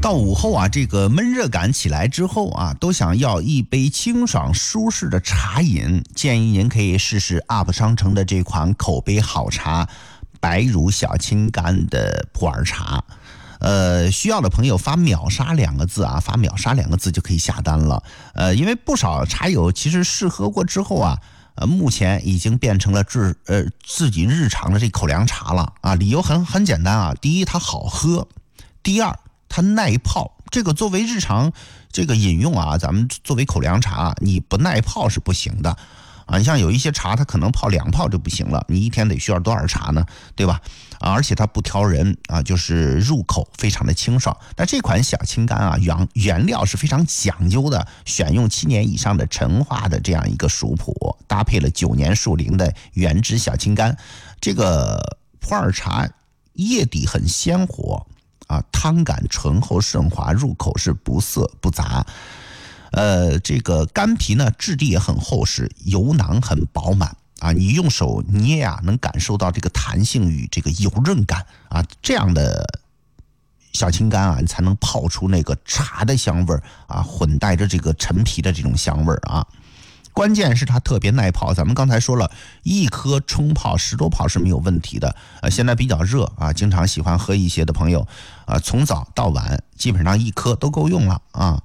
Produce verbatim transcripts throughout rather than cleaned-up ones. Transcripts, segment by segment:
到午后啊，这个闷热感起来之后啊，都想要一杯清爽舒适的茶饮，建议您可以试试 U P 商城的这款口碑好茶白乳小青柑的普洱茶。呃，需要的朋友发秒杀两个字啊，发秒杀两个字就可以下单了。呃，因为不少茶友其实试喝过之后啊，呃，目前已经变成了自呃自己日常的这口粮茶了啊。理由很很简单啊，第一它好喝，第二它耐泡。这个作为日常这个饮用啊，咱们作为口粮茶，你不耐泡是不行的啊。你像有一些茶，它可能泡两泡就不行了，你一天得需要多少茶呢？对吧？啊，而且它不挑人啊，就是入口非常的清爽。那这款小青柑啊，原原料是非常讲究的，选用七年以上的陈化的这样一个熟普，搭配了九年树龄的原汁小青柑。这个普洱茶叶底很鲜活啊，汤感醇厚顺滑，入口是不涩不杂。呃，这个干皮呢，质地也很厚实，油囊很饱满啊，你用手捏啊，能感受到这个弹性与这个油润感啊，这样的小青柑啊，你才能泡出那个茶的香味啊，混带着这个陈皮的这种香味啊。关键是它特别耐泡，咱们刚才说了，一颗冲泡十多泡是没有问题的。呃，现在比较热啊，经常喜欢喝一些的朋友啊，从早到晚基本上一颗都够用了啊。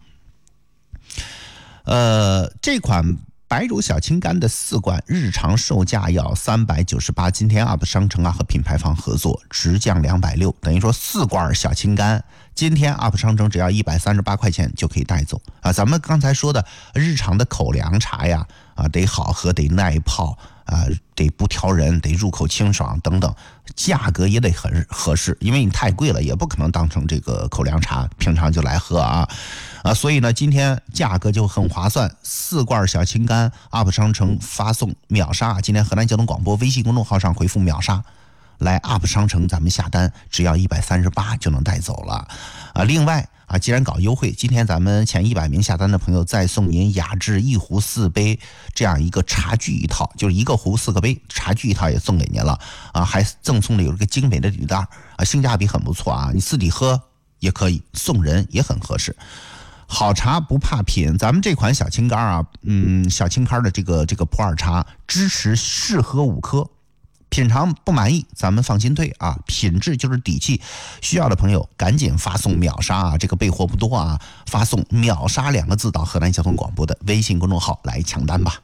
呃，这款白乳小青柑的四罐日常售价要三百九十八，今天 U P 商城啊和品牌方合作直降两百六十，等于说四罐小青柑今天 U P 商城只要一百三十八块钱就可以带走啊。咱们刚才说的日常的口粮茶呀，啊得好喝，得耐泡啊，得不挑人，得入口清爽等等，价格也得很合适，因为你太贵了，也不可能当成这个口粮茶平常就来喝啊啊，所以呢，今天价格就很划算，四罐小青柑 U P 商城发送秒杀，今天河南交通广播微信公众号上回复秒杀。来 U P 商城咱们下单只要一百三十八就能带走了啊！另外啊，既然搞优惠，今天咱们前一百名下单的朋友再送您雅致一壶四杯这样一个茶具一套，就是一个壶四个杯，茶具一套也送给您了啊，还赠送了有一个精美的礼袋啊，性价比很不错啊，你自己喝也可以，送人也很合适。好茶不怕品，咱们这款小青柑啊，嗯，小青柑的这个这个普洱茶支持试喝五颗。品尝不满意咱们放心退啊，品质就是底气。需要的朋友赶紧发送秒杀啊，这个备货不多啊，发送秒杀两个字到河南交通广播的微信公众号来抢单吧。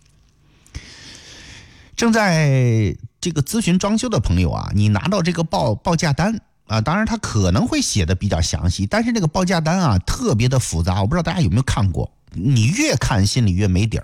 正在这个咨询装修的朋友啊，你拿到这个报报价单啊，当然它可能会写的比较详细，但是这个报价单啊特别的复杂，我不知道大家有没有看过，你越看心里越没底儿。